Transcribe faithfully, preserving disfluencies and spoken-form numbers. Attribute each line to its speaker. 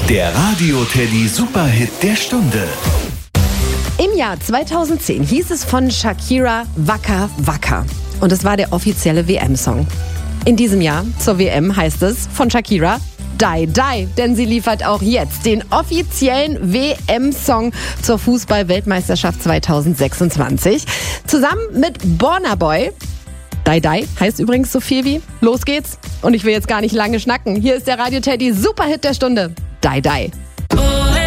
Speaker 1: Der Radio Teddy Superhit der Stunde.
Speaker 2: Im Jahr zweitausendzehn hieß es von Shakira Waka Waka. Und es war der offizielle W M-Song. In diesem Jahr zur W M heißt es von Shakira Die Die, denn sie liefert auch jetzt den offiziellen W M-Song zur Fußball-Weltmeisterschaft zweitausendsechsundzwanzig. Zusammen mit Burna Boy. Die Die heißt übrigens so viel wie Los geht's. Und ich will jetzt gar nicht lange schnacken. Hier ist der Radio Teddy Superhit der Stunde. Die Die.